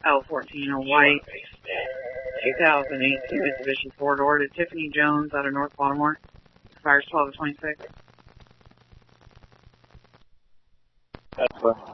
L14, a white 2018 Mitsubishi four-door to Tiffany Jones out of North Baltimore. Expires 12/26. That's